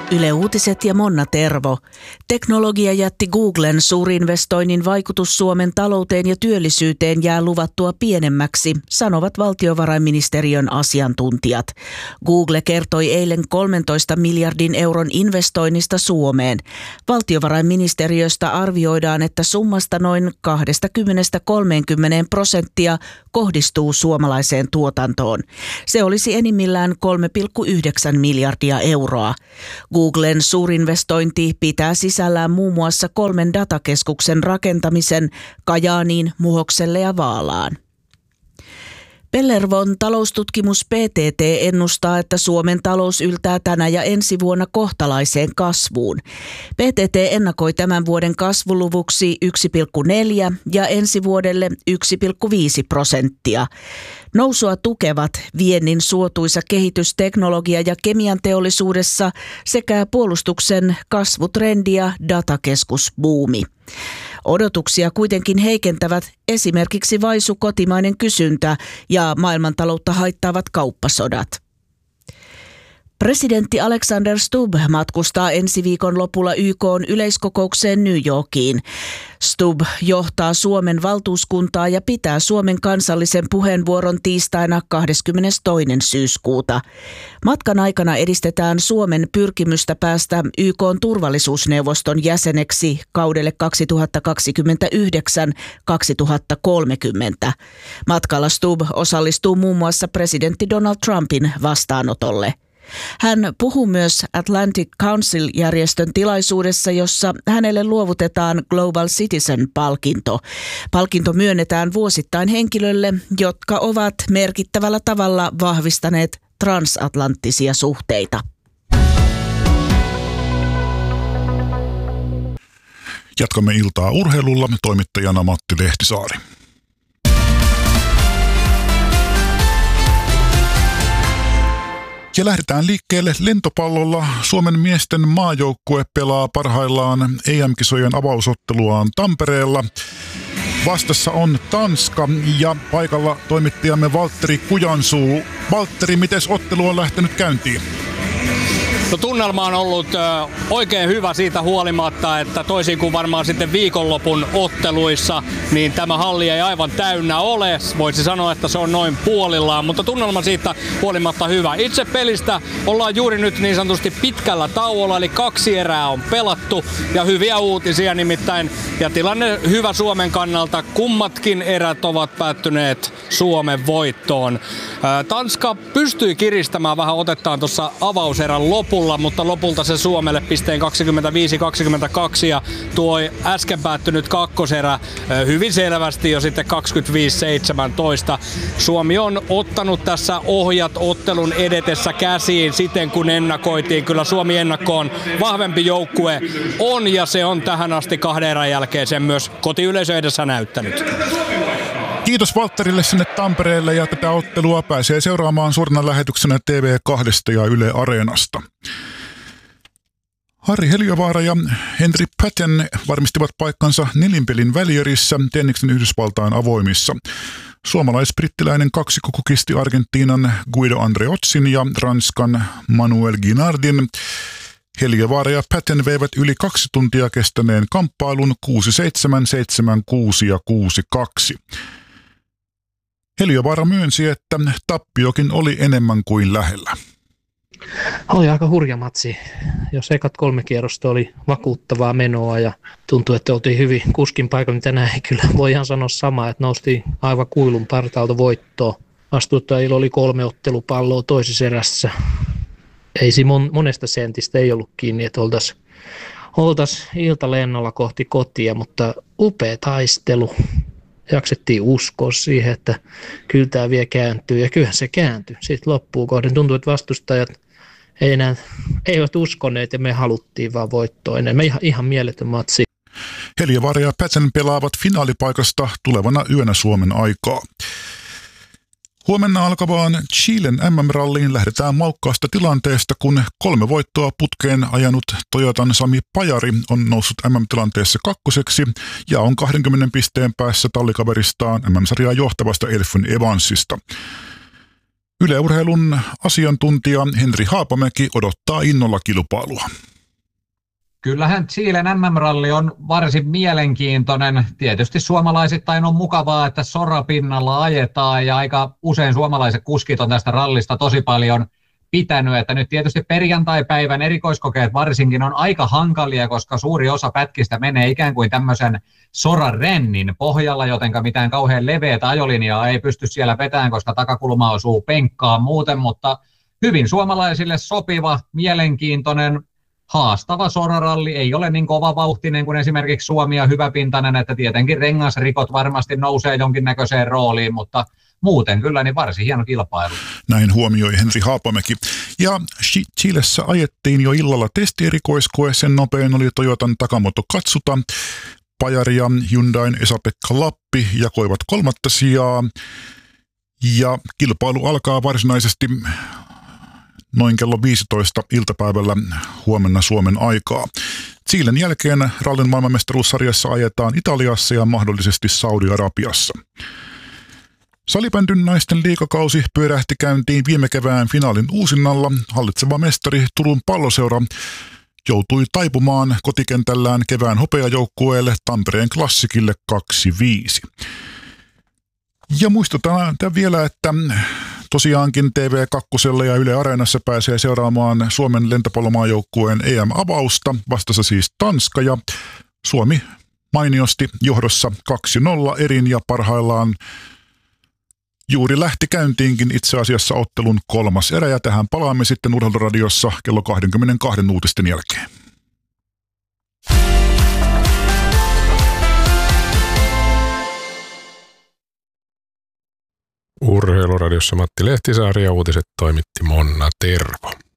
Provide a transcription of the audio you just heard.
Yle Uutiset ja Monna Tervo. Teknologiajätti Googlen suurinvestoinnin vaikutus Suomen talouteen ja työllisyyteen jää luvattua pienemmäksi, sanovat valtiovarainministeriön asiantuntijat. Google kertoi eilen 13 miljardin euron investoinnista Suomeen. Valtiovarainministeriöstä arvioidaan, että summasta noin 20-30% kohdistuu suomalaiseen tuotantoon. Se olisi enimmillään 3,9 miljardia euroa. Googlen suurinvestointi pitää sisällään muun muassa 3 datakeskuksen rakentamisen Kajaaniin, Muhokselle ja Vaalaan. Pellervon taloustutkimus PTT ennustaa, että Suomen talous yltää tänä ja ensi vuonna kohtalaiseen kasvuun. PTT ennakoi tämän vuoden kasvuluvuksi 1,4 ja ensi vuodelle 1,5%. Nousua tukevat viennin suotuisa kehitys teknologia- ja kemian teollisuudessa sekä puolustuksen kasvutrendi ja datakeskusbuumi. Odotuksia kuitenkin heikentävät esimerkiksi vaisu kotimainen kysyntä ja maailmantaloutta haittaavat kauppasodat. Presidentti Alexander Stubb matkustaa ensi viikon lopulla YK:n yleiskokoukseen New Yorkiin. Stubb johtaa Suomen valtuuskuntaa ja pitää Suomen kansallisen puheenvuoron tiistaina 22. syyskuuta. Matkan aikana edistetään Suomen pyrkimystä päästä YK:n turvallisuusneuvoston jäseneksi kaudelle 2029-2030. Matkalla Stubb osallistuu muun muassa presidentti Donald Trumpin vastaanotolle. Hän puhuu myös Atlantic Council-järjestön tilaisuudessa, jossa hänelle luovutetaan Global Citizen-palkinto. Palkinto myönnetään vuosittain henkilölle, jotka ovat merkittävällä tavalla vahvistaneet transatlanttisia suhteita. Jatkamme iltaa urheilulla, toimittajana Matti Lehtisaari. Ja lähdetään liikkeelle lentopallolla. Suomen miesten maajoukkue pelaa parhaillaan EM-kisojen avausotteluaan Tampereella. Vastassa on Tanska ja paikalla toimittajamme Valtteri Kujansuu. Valtteri, miten ottelu on lähtenyt käyntiin? No, tunnelma on ollut oikein hyvä siitä huolimatta, että toisin kuin varmaan sitten viikonlopun otteluissa, niin tämä halli ei aivan täynnä ole. Voisi sanoa, että se on noin puolillaan, mutta tunnelma siitä huolimatta hyvä. Itse pelistä ollaan juuri nyt niin sanotusti pitkällä tauolla, eli 2 erää on pelattu ja hyviä uutisia nimittäin. Ja tilanne hyvä Suomen kannalta. Kummatkin erät ovat päättyneet Suomen voittoon. Tanska pystyi kiristämään vähän otettaan tuossa avauserän lopulla, mutta lopulta se Suomelle pisteen 25-22 ja tuo äsken päättynyt kakkoserä hyvin selvästi jo sitten 25-17. Suomi on ottanut tässä ohjat ottelun edetessä käsiin siten kun ennakoitiin. Kyllä Suomi ennakkoon vahvempi joukkue on ja se on tähän asti 2 erän jälkeen sen myös kotiyleisö edessä näyttänyt. Kiitos Valtterille sinne Tampereelle ja tätä ottelua pääsee seuraamaan suorana lähetyksenä TV2 ja Yle Areenasta. Harri Heliövaara ja Henry Patton varmistivat paikkansa nelinpelin välierissä tenniksen Yhdysvaltain avoimissa. Suomalais-brittiläinen kaksikko kukisti Argentiinan Guido Andreozzin ja Ranskan Manuel Guinardin. Heliövaara ja Patton veivät yli 2 tuntia kestäneen kamppailun 6-7, 7-6 ja 6-2. Heliövaara myönsi, että tappiokin oli enemmän kuin lähellä. Oli aika hurja matsi. Jos ekat 3 kierrosta oli vakuuttavaa menoa ja tuntui, että oltiin hyvin kuskin paikalla, niin tänään ei kyllä voi ihan sanoa samaa, että noustiin aivan kuilun partaalta voittoon. Vastuuttajilla oli 3 ottelupalloa toisessa erässä. Ei siinä monesta sentistä ei ollut kiinni, että oltaisiin iltalennolla kohti kotia, mutta upea taistelu. Jaksettiin uskoa siihen, että kyllä tämä vielä kääntyy ja kyllähän se kääntyi. Sitten loppuun kohden tuntui, että vastustajat eivät uskoneet ja me haluttiin vaan voittoa enemmän. Ihan mieletön matsi. Heliövaara ja Patton pelaavat finaalipaikasta tulevana yönä Suomen aikaa. Huomenna alkavaan Chilen MM-ralliin lähdetään maukkaasta tilanteesta, kun 3 voittoa putkeen ajanut Toyotan Sami Pajari on noussut MM-tilanteessa 2. ja on 20 pisteen päässä tallikaveristaan MM-sarjaa johtavasta Elfyn Evansista. Yle Urheilun asiantuntija Henri Haapamäki odottaa innolla kilpailua. Kyllähän Chilen MM-ralli on varsin mielenkiintoinen. Tietysti suomalaisittain on mukavaa, että sorapinnalla ajetaan ja aika usein suomalaiset kuskit on tästä rallista tosi paljon pitänyt. Että nyt tietysti perjantai-päivän erikoiskokeet varsinkin on aika hankalia, koska suuri osa pätkistä menee ikään kuin tämmöisen sorarennin pohjalla, jotenka mitään kauhean leveätä ajolinjaa ei pysty siellä vetämään, koska takakulma osuu penkkaan muuten, mutta hyvin suomalaisille sopiva, mielenkiintoinen, haastava soraralli, ei ole niin kova vauhtinen kuin esimerkiksi Suomi ja hyväpintainen, että tietenkin rengasrikot varmasti nousee jonkinnäköiseen rooliin, mutta muuten kyllä niin varsin hieno kilpailu. Näin huomioi Henri Haapamäki. Ja Chilessä ajettiin jo illalla testierikoiskoe, sen nopein oli Toyotan Takamoto Katsuta. Pajari ja Hyundain Esa-Pekka Lappi jakoivat 3. sijaa ja kilpailu alkaa varsinaisesti noin kello 15 iltapäivällä huomenna Suomen aikaa. Chilen jälkeen rallin maailmanmestaruussarjassa ajetaan Italiassa ja mahdollisesti Saudi-Arabiassa. Salibändyn naisten liigakausi pyörähti käyntiin viime kevään finaalin uusinnalla. Hallitseva mestari Turun Palloseura joutui taipumaan kotikentällään kevään hopeajoukkueelle Tampereen Klassikille 2-5. Ja muistutan vielä, että tosiaankin TV2 ja Yle Areenassa pääsee seuraamaan Suomen lentopallomaajoukkueen EM-avausta. Vastassa siis Tanska ja Suomi mainiosti johdossa 2-0 erin ja parhaillaan juuri lähti käyntiinkin itse asiassa ottelun 3. erä ja tähän palaamme sitten Urheiluradiossa kello 22 uutisten jälkeen. Urheiluradiossa Matti Lehtisaari ja uutiset toimitti Monna Tervo.